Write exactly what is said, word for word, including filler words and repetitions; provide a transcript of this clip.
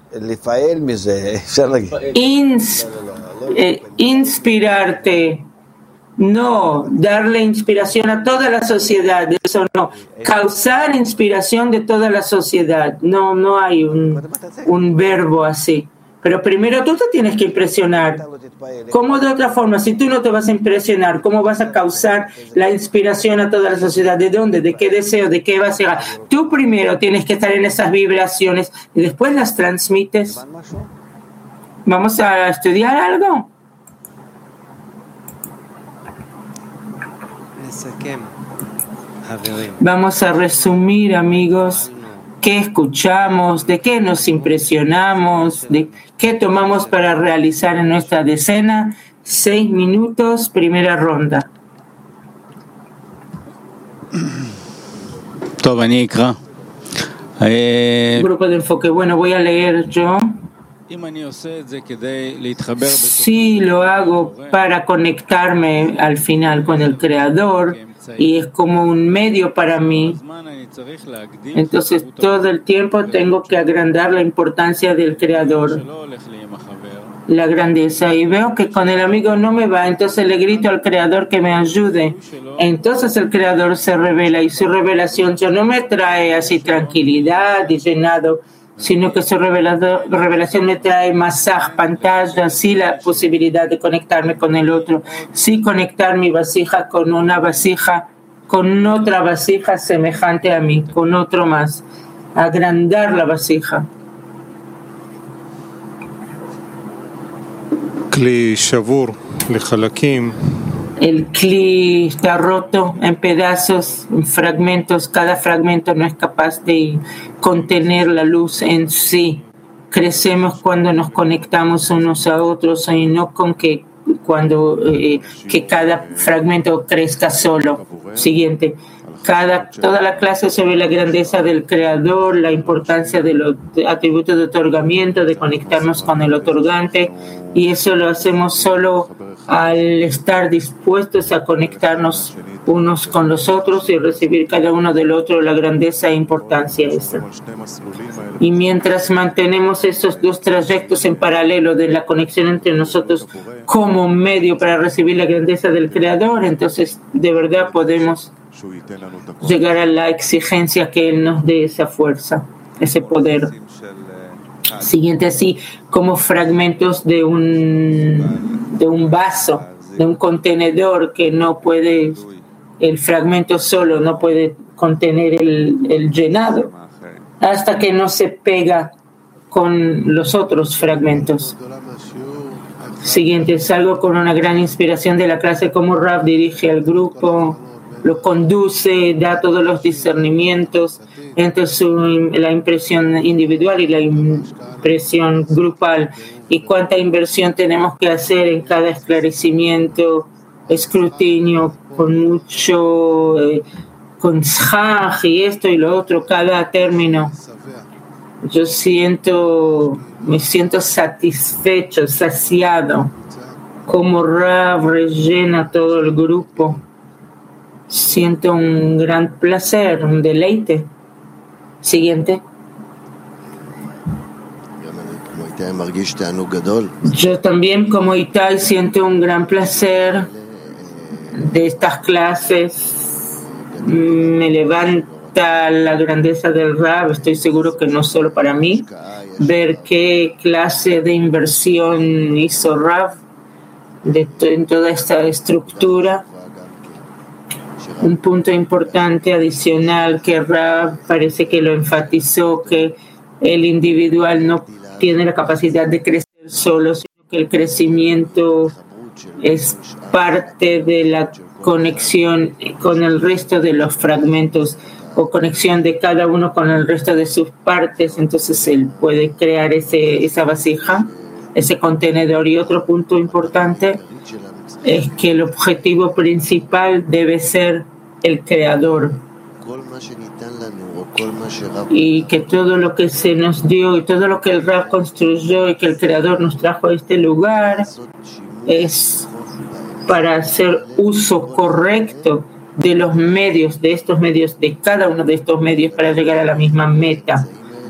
Ins, eh, inspirarte, no darle inspiración a toda la sociedad, eso no, causar inspiración de toda la sociedad, no, no hay un, un verbo así. Pero primero tú te tienes que impresionar. ¿Cómo de otra forma? Si tú no te vas a impresionar, ¿cómo vas a causar la inspiración a toda la sociedad? ¿De dónde? ¿De qué deseo? ¿De qué vas a llegar? Tú primero tienes que estar en esas vibraciones y después las transmites. ¿Vamos a estudiar algo? Vamos a resumir, amigos. ¿Qué escuchamos? ¿De qué nos impresionamos? ¿De qué tomamos para realizar en nuestra decena? Seis minutos, primera ronda. Grupo de enfoque. Bueno, voy a leer yo. Sí, lo hago para conectarme al final con el Creador y es como un medio para mí. Entonces todo el tiempo tengo que agrandar la importancia del Creador, la grandeza, y veo que con el amigo no me va, entonces le grito al Creador que me ayude. Entonces el Creador se revela y su revelación ya no me trae así tranquilidad y llenado, sino que su revelación me trae masaj, pantalla, sí la posibilidad de conectarme con el otro, sí conectar mi vasija con una vasija, con otra vasija semejante a mí, con otro más, agrandar la vasija. Kli shavur lechalakim. El kli está roto en pedazos, en fragmentos. Cada fragmento no es capaz de contener la luz en sí. Crecemos cuando nos conectamos unos a otros y no con que cuando eh, que cada fragmento crezca solo. Siguiente. Cada, toda la clase sobre la grandeza del Creador, la importancia de los atributos de otorgamiento, de conectarnos con el otorgante, y eso lo hacemos solo al estar dispuestos a conectarnos unos con los otros y recibir cada uno del otro la grandeza e importancia esa. Y mientras mantenemos esos dos trayectos en paralelo de la conexión entre nosotros como medio para recibir la grandeza del Creador, entonces de verdad podemos llegar a la exigencia que Él nos dé esa fuerza, ese poder. Siguiente, así como fragmentos de un de un vaso, de un contenedor que no puede, el fragmento solo no puede contener el, el llenado hasta que no se pega con los otros fragmentos. Siguiente, salgo con una gran inspiración de la clase, como Rav dirige al grupo, lo conduce, da todos los discernimientos entre su, la impresión individual y la impresión grupal, y cuánta inversión tenemos que hacer en cada esclarecimiento, escrutinio, con mucho, eh, con shaj y esto y lo otro, cada término. Yo siento, me siento satisfecho, saciado, como Rav rellena todo el grupo. Siento un gran placer, un deleite. Siguiente. Yo también, como Itai, siento un gran placer de estas clases. Me levanta la grandeza del Rav. Estoy seguro que no solo para mí. Ver qué clase de inversión hizo Rav de to- en toda esta estructura. Un punto importante adicional que Rav parece que lo enfatizó, que el individual no tiene la capacidad de crecer solo, sino que el crecimiento es parte de la conexión con el resto de los fragmentos o conexión de cada uno con el resto de sus partes. Entonces él puede crear ese, esa vasija, ese contenedor. Y otro punto importante es que el objetivo principal debe ser el Creador, y que todo lo que se nos dio y todo lo que el Rav construyó y que el Creador nos trajo a este lugar es para hacer uso correcto de los medios, de estos medios, de cada uno de estos medios para llegar a la misma meta.